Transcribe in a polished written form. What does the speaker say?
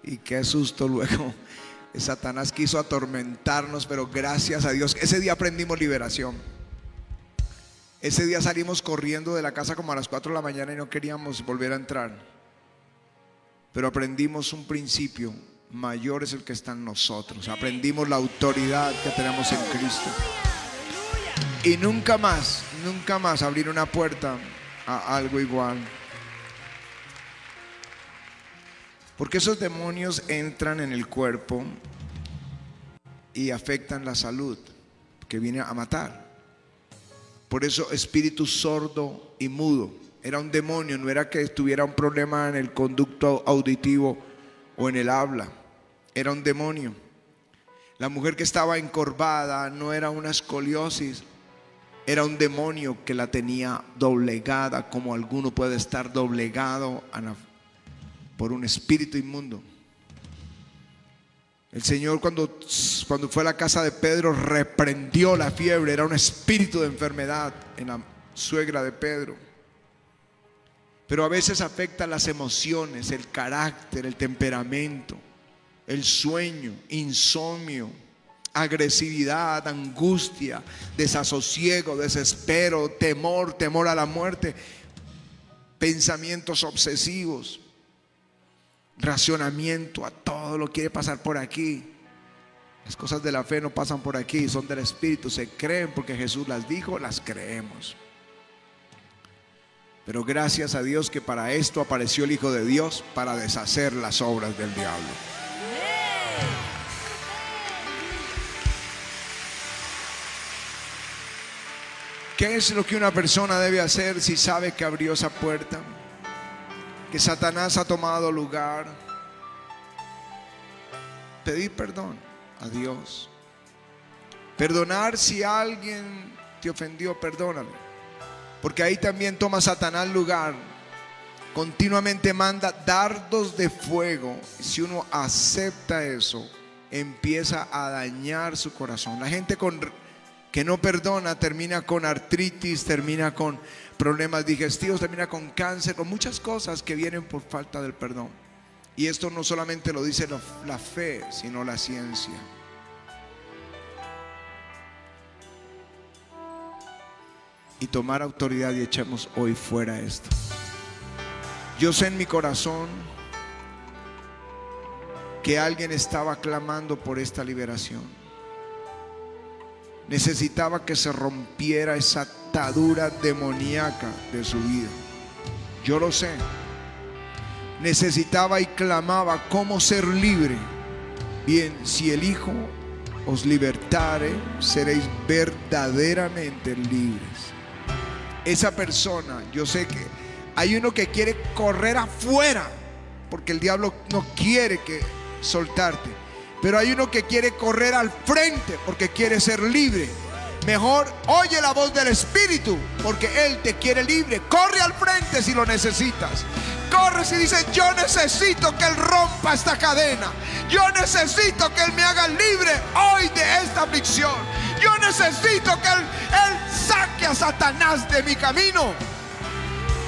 Y qué susto luego. Satanás quiso atormentarnos, pero gracias a Dios, ese día aprendimos liberación. Ese día salimos corriendo de la casa como a las 4 de la mañana y no queríamos volver a entrar. Pero aprendimos un principio: mayor es el que está en nosotros. Aprendimos la autoridad que tenemos en Cristo. Y nunca más abrir una puerta a algo igual. Porque esos demonios entran en el cuerpo y afectan la salud, que viene a matar. Por eso espíritu sordo y mudo. Era un demonio, no era que tuviera un problema en el conducto auditivo o en el habla. Era un demonio. La mujer que estaba encorvada no era una escoliosis, era un demonio que la tenía doblegada, como alguno puede estar doblegado por un espíritu inmundo. El Señor cuando fue a la casa de Pedro reprendió la fiebre. Era un espíritu de enfermedad en la suegra de Pedro. Pero a veces afecta las emociones, el carácter, el temperamento, el sueño, insomnio, agresividad, angustia, desasosiego, desespero, temor a la muerte, pensamientos obsesivos, racionamiento, a todo lo quiere pasar por aquí. Las cosas de la fe no pasan por aquí, son del Espíritu, se creen porque Jesús las dijo, las creemos. Pero gracias a Dios que para esto apareció el Hijo de Dios, para deshacer las obras del diablo. ¿Qué es lo que una persona debe hacer si sabe que abrió esa puerta? Que Satanás ha tomado lugar. Pedir perdón a Dios. Perdonar si alguien te ofendió, perdónalo. Porque ahí también toma Satanás lugar. Continuamente manda dardos de fuego. Si uno acepta eso, empieza a dañar su corazón. La gente que no perdona termina con artritis, termina con problemas digestivos, termina con cáncer, con muchas cosas que vienen por falta del perdón. Y esto no solamente lo dice la fe, sino la ciencia. Y tomar autoridad y echemos hoy fuera esto. Yo sé en mi corazón que alguien estaba clamando por esta liberación. Necesitaba que se rompiera esa atadura demoníaca de su vida. Yo lo sé. Necesitaba y clamaba cómo ser libre. Bien, si el Hijo os libertare, seréis verdaderamente libres. Esa persona, yo sé que hay uno que quiere correr afuera, porque el diablo no quiere soltarte. Pero hay uno que quiere correr al frente porque quiere ser libre. Mejor oye la voz del Espíritu, porque Él te quiere libre. Corre al frente si lo necesitas. Corre si dices: yo necesito que Él rompa esta cadena. Yo necesito que Él me haga libre hoy de esta aflicción. Yo necesito que Él saque a Satanás de mi camino.